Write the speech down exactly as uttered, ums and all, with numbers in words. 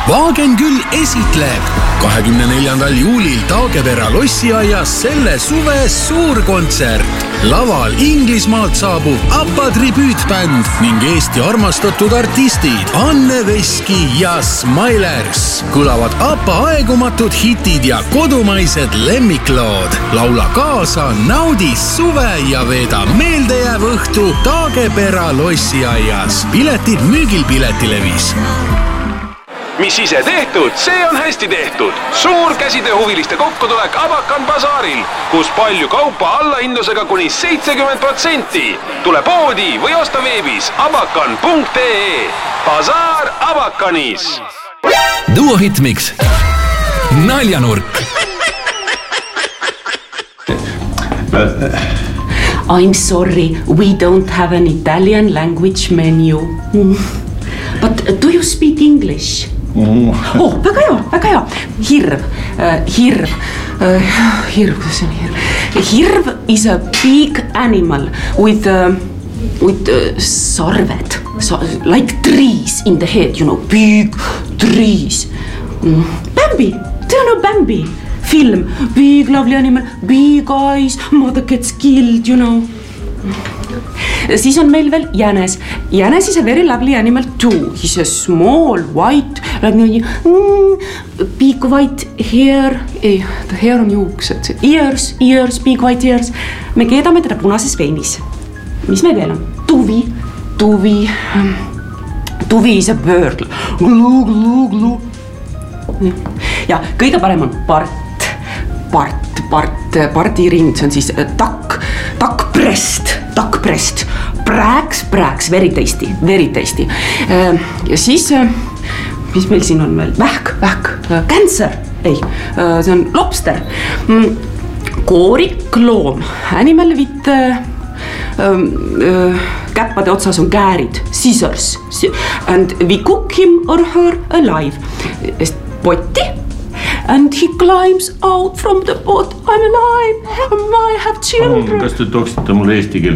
Vaagen küll esitleb kahekümne neljandal juulil Taagepera lossiaias selle suve suurkontsert. Laval Inglismaalt saabub ABBA tribüütbänd ning Eesti armastatud artistid Anne Veski ja Smilers. Kõlavad ABBA aegumatud hitid ja kodumaised lemmiklood. Laula kaasa, naudi suve ja veeda meeldejääv õhtu Taagepera lossiaias. Piletid müügil Piletilevis. Mis ise tehtud, see on hästi tehtud. Suur käsitööhuviliste kokkutulek Abakan basaaril, kus palju kaupa allahindlusega kuni seitsekümmend protsenti. Tule poodi või osta veebis abakan punkt ee. Basaar Abakanis. Duo Hitmix. Naljanurk. I'm sorry, we don't have an Italian language menu. But do you speak English? Oh, väga hea, väga hea. Hirv, uh, hirv, uh, hirv, kuidas on hirv? Hirv is a big animal with, uh, with uh, sarved, so, like trees in the head, you know, big trees. Mm. Bambi, do you know Bambi? Film, big lovely animal, big eyes, mother gets killed, you know. Siis on meil veel jänes. Jänes is a very lovely animal too. He's a small, white, like mm, big white hair. Ei, the hair on juuksed. Ears, ears, big white ears. Me keedame teda punases veinis. Mis meil veel on? Tuvi, tuvi. Tuvi is a bird. Glu, glu, glu. Ja kõige parem on part, part, part, pardiring. See on siis takk, takkprest. Takkprest, prääks, prääks, very tasty, very tasty. Ja siis, mis meil siin on veel? Vähk, vähk, cancer, ei, see on lobster. Koorik loom, animal with käppade otsas on käärid, scissors. And we cook him or her alive. Potti. And he climbs out from the pot. I'm alive. I have children. Kas te tooksite mulle eesti keelt?